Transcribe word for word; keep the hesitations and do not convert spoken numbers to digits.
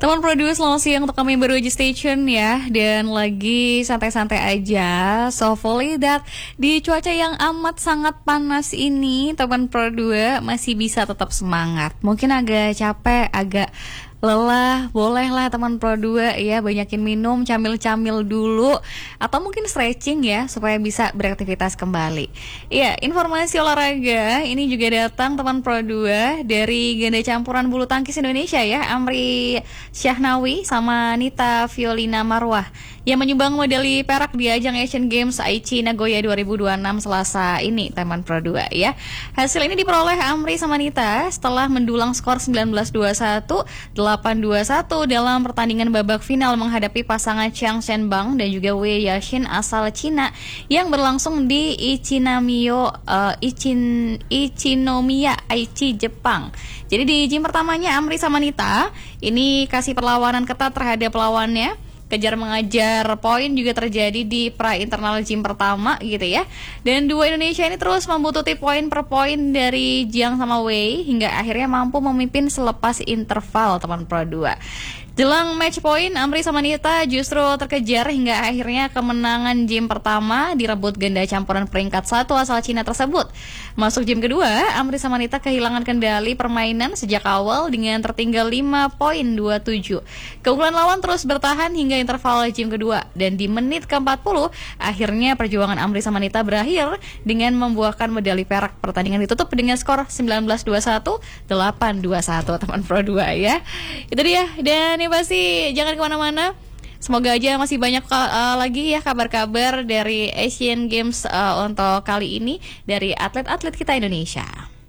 Teman Produce, selamat siang untuk kami baru aja station ya. Dan lagi santai-santai aja. So hopefully that di cuaca yang amat sangat panas ini, teman Produce masih bisa tetap semangat. Mungkin agak capek, agak lelah, bolehlah teman Pro dua ya, banyakin minum, camil-camil dulu, atau mungkin stretching ya, supaya bisa beraktivitas kembali. Iya, informasi olahraga ini juga datang teman Pro dua dari ganda campuran bulu tangkis Indonesia ya, Amri Syahnawi sama Nita Violina Marwah yang menyumbang medali perak di ajang Asian Games Aichi Nagoya dua ribu dua puluh enam Selasa ini, teman Pro dua ya. Hasil ini diperoleh Amri sama Nita setelah mendulang skor sembilan belas dua puluh satu, delapan dua puluh satu dalam pertandingan babak final menghadapi pasangan Chiang Shenbang dan juga Wei Yashin asal Cina yang berlangsung di Ichinamiyo uh, Ichin Ichinomiya Aichi Jepang. Jadi di game pertamanya Amri sama Nita ini kasih perlawanan ketat terhadap lawannya. Kejar mengajar poin juga terjadi di pra internal gym pertama gitu ya. Dan dua Indonesia ini terus membutuhkan poin per poin dari Jiang sama Wei hingga akhirnya mampu memimpin selepas interval, teman Pro dua. Jelang match point, Amri sama Nita justru terkejar hingga akhirnya kemenangan game pertama direbut ganda campuran peringkat satu asal Cina tersebut. Masuk game kedua, Amri sama Nita kehilangan kendali permainan sejak awal dengan tertinggal lima poin dua puluh tujuh. Keunggulan lawan terus bertahan hingga interval game kedua dan di menit ke empat puluh akhirnya perjuangan Amri sama Nita berakhir dengan membuahkan medali perak. Pertandingan ditutup dengan skor sembilan belas dua puluh satu, delapan dua puluh satu, teman Pro dua ya. Itu dia, dan ini pasti jangan kemana-mana. Semoga aja masih banyak uh, lagi ya kabar-kabar dari Asian Games uh, untuk kali ini dari atlet-atlet kita Indonesia.